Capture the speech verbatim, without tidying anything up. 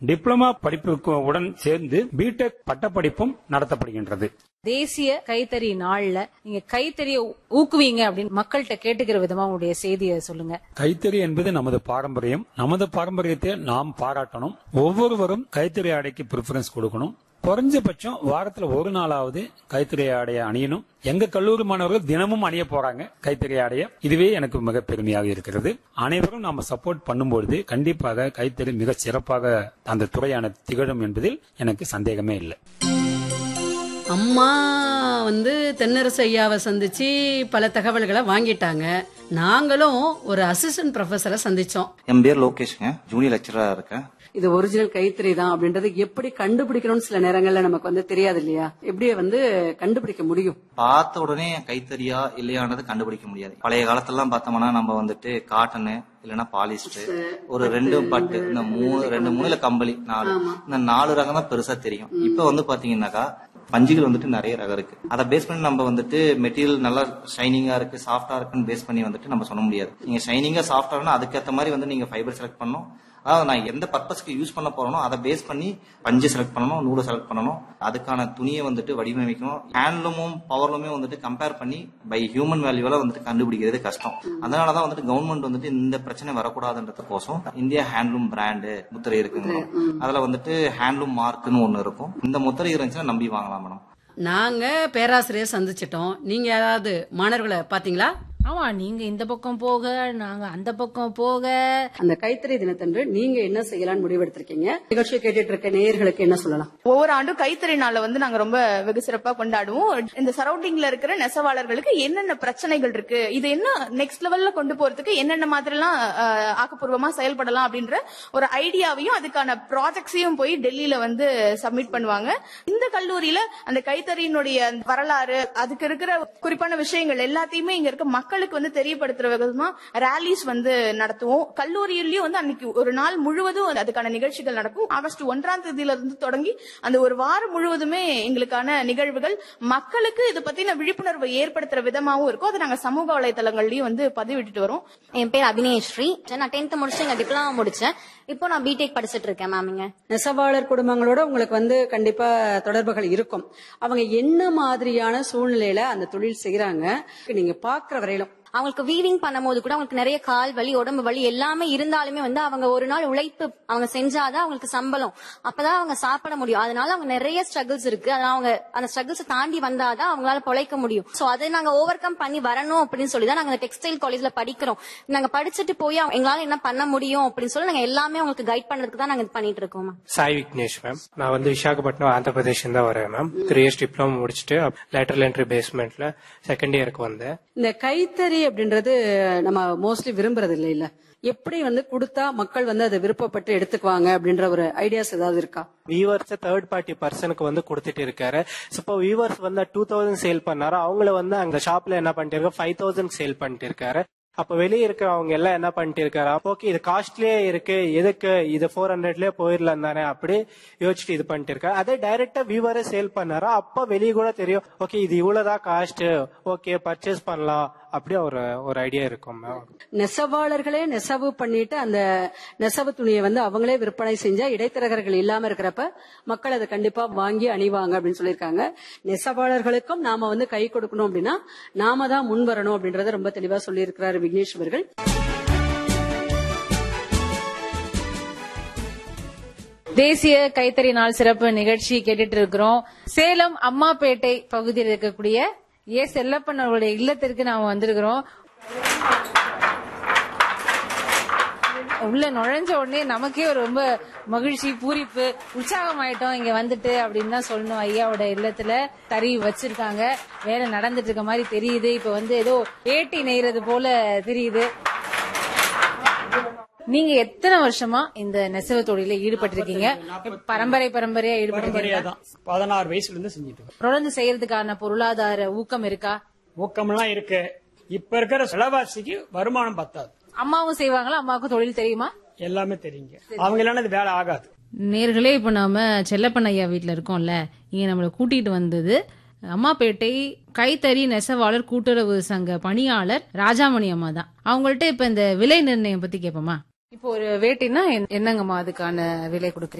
Diploma படிப்புக்கு உடன் சேர்ந்து பிடெக் பட்டப்படிப்பும் நடத்தப்படுகின்றது. தேசிய கைத்தறி நாள்ல நீங்க கைத்தறிய ஊக்குவீங்க அப்படின்னு மக்கள்கிட்ட கேட்டுக்கிற விதமா உங்களுடைய செய்தியை சொல்லுங்க. கைத்தறி என்பது நமது பாரம்பரியம். நமது பாரம்பரியத்தை நாம் பாராட்டணும். ஒவ்வொருவரும் கைத்தறி ஆடைக்கு பிரிஃபரன்ஸ் கொடுக்கணும். குறைஞ்சபட்சம் வாரத்துல ஒரு நாளாவது கைத்தறி ஆடைய அணியணும். எங்க கல்லூரி மாணவர்கள் தினமும் அணிய போறாங்க கைத்தறி ஆடைய. இதுவே எனக்கு மிக பெருமையாக இருக்கிறது. அனைவரும் நாம சப்போர்ட் பண்ணும்பொழுது கண்டிப்பாக கைத்தறி மிக சிறப்பாக அந்த துறையான திகழும் என்பதில் எனக்கு சந்தேகமே இல்லை. அம்மா வந்து தென்னரசு ஐயாவை சந்திச்சு பல தகவல்களை வாங்கிட்டாங்க. நாங்களும் ஒரு அசிஸ்டன்ட் ப்ரொஃபஸரை சந்திச்சோம். என் பேர் லோகேஷ்ங்க, ஜூனியர் லெக்சரரா இருக்கேன். இது ஒரிஜினல் கைத்தறி தான் அப்படின்றது எப்படி கண்டுபிடிக்கணும்னு சில நேரங்கள்ல நமக்கு வந்து தெரியாது இல்லையா? எப்படி வந்து கண்டுபிடிக்க முடியும்? பார்த்த உடனே கைத்தறியா இல்லையானது கண்டுபிடிக்க முடியாது. பழைய காலத்தெல்லாம் பார்த்தோம்னா நம்ம வந்துட்டு காட்டனு இல்லைன்னா பாலிஸ்டர், ஒரு ரெண்டு பட்டு, இந்த மூணு ரெண்டு மூணுல கம்பளி, நாலு இந்த நாலு ரகம் தான் பெருசா தெரியும். இப்ப வந்து பாத்தீங்கன்னாக்கா பஞ்சுகள் வந்துட்டு நிறைய ரகம் இருக்கு. அதை பேஸ் பண்ணி நம்ம வந்துட்டு மெட்டீரியல் நல்லா ஷைனிங்கா இருக்கு, சாஃப்டா இருக்குன்னு பேஸ் பண்ணி வந்துட்டு நம்ம சொல்ல முடியாது. நீங்க ஷைனிங்கா சாஃப்டா அதுக்கேற்ற மாதிரி வந்து நீங்க ஃபைபர் செலக்ட் பண்ணணும். அதாவது நான் எந்த பர்பஸ்க்கு யூஸ் பண்ண போறேனோ அதை பேஸ் பண்ணி பஞ்சு செலக்ட் பண்ணணும், நூலை செலக்ட் பண்ணணும், அதுக்கான துணியை வந்துட்டு வடிவமைக்கணும். ஹேண்ட்லூமும் பவர்லூமே வந்துட்டு கம்பேர் பண்ணி பை ஹியூமன் வேல்யூல வந்துட்டு கண்டுபிடிக்கிறது கஷ்டம். அதனாலதான் வந்துட்டு கவர்மெண்ட் வந்துட்டு இந்த பிரச்சனை வரக்கூடாதுன்றதுக்கோசம் இந்தியா ஹேண்ட்லூம் பிராண்டு முத்திரை இருக்குங்க. அதுல வந்துட்டு ஹேண்ட்லூம் மார்க்னு ஒண்ணு இருக்கும். இந்த முத்திரை இருந்துச்சுன்னா நம்பி வாங்கலாம் மேடம். நாங்க பேராசிரியர் சந்திச்சிட்டோம். நீங்க ஏதாவது மாணவர்களை பாத்தீங்களா? ஆமா, நீங்க இந்த பக்கம் போக நாங்க அந்த பக்கம் போக. அந்த கைத்தறி தினத்தன்று நீங்க என்ன செய்யலாம்னு முடிவெடுத்திருக்கீங்க? நிகழ்ச்சியை கேட்டுட்டு இருக்க நேயர்களுக்கு என்ன சொல்லலாம்? ஒவ்வொரு ஆண்டும் கைத்தறி நாளை வந்து நாங்க ரொம்ப வெகு சிறப்பா கொண்டாடுவோம். இந்த சரௌண்டிங்ல இருக்கிற நெசவாளர்களுக்கு என்னென்ன பிரச்சனைகள் இருக்கு, இது என்ன நெக்ஸ்ட் லெவல்ல கொண்டு போறதுக்கு என்னென்ன மாதிரி எல்லாம் ஆக்கப்பூர்வமா செயல்படலாம் அப்படின்ற ஒரு ஐடியாவையும் அதுக்கான ப்ராஜெக்ட்ஸையும் போய் டெல்லியில வந்து சப்மிட் பண்ணுவாங்க. இந்த கல்லூரியில அந்த கைத்தறியினுடைய வரலாறு, அதுக்கு இருக்கிற குறிப்பான விஷயங்கள் எல்லாத்தையுமே இங்க இருக்க மக்களுக்கு வந்து தெரியப்படுத்துற விதமா ரேலிஸ் வந்து நடத்துவோம். கல்லூரியிலயும் வந்து அன்னைக்கு ஒரு நாள் முழுவதும் அதுக்கான நிகழ்ச்சிகள் நடக்கும். ஆகஸ்ட் ஒன்றாம் தேதியில இருந்து தொடங்கி அந்த ஒரு வாரம் முழுவதுமே எங்களுக்கான நிகழ்வுகள் மக்களுக்கு இது பத்தின விழிப்புணர்வை ஏற்படுத்துற விதமாவும் இருக்கும். அதை நாங்க சமூக வலைதளங்கள்லயும் வந்து பதிவிட்டுட்டு வரோம். என் பேர் அபினேஸ்ரீ. நான் டென்த் முடிச்சு இங்க டிப்ளமா முடிச்சேன். இப்போ நான் பிடெக் படிச்சிட்டு இருக்கேன் மேம். இங்க நெசவாளர் குடும்பங்களோட உங்களுக்கு வந்து கண்டிப்பா தொடர்புகள் இருக்கும். அவங்க என்ன மாதிரியான சூழ்நிலையில அந்த தொழில் செய்யறாங்க நீங்க பாக்குற வரையிலும்? அவங்களுக்கு வீவிங் பண்ணும் போது கூட அவங்களுக்கு நிறைய கால் வலி, உடம்பு வலி எல்லாமே இருந்தாலுமே வந்து அவங்க ஒரு நாள் உழைப்பு அவங்க செஞ்சாதான் அவங்களுக்கு சம்பளம், அப்பதான் அவங்க சாப்பிட முடியும். அதனால அவங்க நிறைய ஸ்ட்ரகிள்ஸ் இருக்கு. அதனால அவங்க அந்த ஸ்ட்ரகிள்ஸ் தாண்டி வந்தாதான் அவங்களால பொழைக்க முடியும். சோ அதை நாங்க ஓவர் கம் பண்ணி வரணும் அப்படின்னு சொல்லிதான் நாங்க டெக்ஸ்டைல் காலேஜ்ல படிக்கிறோம். நாங்க படிச்சுட்டு போய் எங்களால என்ன பண்ண முடியும் அப்படின்னு சொல்லி நாங்க எல்லாமே அவங்களுக்கு கைட் பண்றதுக்கு தான் நாங்க இது பண்ணிட்டு இருக்கோம். Ma'am Sai Vignesh ma'am. நான் வந்து விசாகப்பட்டினம் ஆந்திர பிரதேஷ் தான் வரேன் மேம். த்ரீ இயர்ஸ் டிப்ளமோ முடிச்சுட்டு லேட்டரல் என்ட்ரி பேஸ்மெண்ட்ல செகண்ட் இயருக்கு வந்தேன். இந்த கைத்தறி அப்படின்றது நம்ம மோஸ்ட்லி விரும்புறது இல்ல இல்ல எப்படி வந்து கொடுத்தா மக்கள் வந்து அதை விருப்பப்பட்டு எடுத்துக்குவாங்க அப்படின்ற ஒரு ஐடியாஸ் ஏதாவது இருக்கா? வீவர்ஸ் தேர்ட் பார்ட்டி பர்சனுக்கு வந்து கொடுத்துட்டு இருக்காரு. இப்போ வீவர்ஸ் வந்து டூ தௌசண்ட் சேல் பண்ணாரு. அவங்கள வந்து அந்த ஷாப்ல என்ன பண்ணிட்டு இருக்காரு, ஃபைவ் தௌசண்ட் சேல் பண்ணிட்டு இருக்காரு. அப்ப வெளியே இருக்கிறவங்க எல்லாம் என்ன பண்ணிட்டு இருக்காரு, ஓகே இது காஸ்ட்லியே இருக்கு, எதுக்கு இது ஃபோர் ஹண்ட்ரட்லயே போயிடலாம் தானே அப்படி யோசிச்சுட்டு இது பண்ணிட்டு இருக்காரு. அதே டைரக்டா வியூவரே சேல் பண்ணாரா, அப்ப வெளியே கூட தெரியும் ஓகே இது இவ்வளவுதான் காஸ்ட், ஓகே பர்ச்சேஸ் பண்ணலாம் அப்படி ஒரு ஒரு ஐடியா இருக்கும். நெசவாளர்களே நெசவு பண்ணிட்டு அந்த நெசவு துணியை வந்து அவங்களே விற்பனை செஞ்சா இடைத்தரகர்கள் இல்லாம இருக்கிறப்ப மக்கள் அதை கண்டிப்பா வாங்கி அணிவாங்க அப்படின்னு சொல்லியிருக்காங்க. நெசவாளர்களுக்கும் நாம வந்து கை கொடுக்கணும் அப்படின்னா நாம தான் முன் வரணும் அப்படின்றத ரொம்ப தெளிவா சொல்லி இருக்கிறாரு விக்னேஷ் அவர்கள். தேசிய கைத்தறி நாள் சிறப்பு நிகழ்ச்சி கேட்டுட்டு இருக்கிறோம். சேலம் அம்மாப்பேட்டை பகுதியில் இருக்கக்கூடிய ஏ செல்லப்பன் அவருடைய இல்லத்திற்கு நாம வந்திருக்கிறோம். உள்ள நுழைஞ்ச உடனே நமக்கே ஒரு ரொம்ப மகிழ்ச்சி, பூரிப்பு, உற்சாகம் ஆயிட்டோம் இங்க வந்துட்டு அப்படின்னு தான் சொல்லணும். ஐயாவோட இல்லத்துல தறி வச்சிருக்காங்க, வேலை நடந்துட்டு இருக்க மாதிரி தெரியுது. இப்ப வந்து ஏதோ ஏட்டி நெய்றது போல தெரியுது. நீங்க எத்தனை வருஷமா இந்த நெசவு தொழில ஈடுபட்டு இருக்கீங்க? பரம்பரை பரம்பரையா ஈடுபட்டு பதினாறு வயசுல இருந்து செஞ்சுட்டு தொடர்ந்து செய்யறதுக்கான பொருளாதார ஊக்கம் இருக்கா? ஊக்கம் எல்லாம் இருக்கு. இப்ப இருக்கிற செலவாசிக்கு வருமானம் பத்தாது. அம்மாவும் செய்வாங்களா? அம்மாவுக்கு தொழில் தெரியுமா? எல்லாமே தெரியுங்க. அவங்க இல்லைன்னா இது வேலை ஆகாது. நேர்களே, இப்ப நாம செல்லப்பன் ஐயா வீட்டுல இருக்கோம்ல, இங்க நம்மள கூட்டிட்டு வந்தது அம்மாப்பேட்டை கைத்தறி நெசவாளர் கூட்டுறவு சங்க பணியாளர் ராஜாமணி அம்மா தான். அவங்கள்ட்ட இப்ப இந்த விலை நிர்ணயம் பத்தி கேட்போமா? இப்போ ஒரு வேட்டினா என்னங்கம்மா அதுக்கான விலை கொடுக்குறீங்க?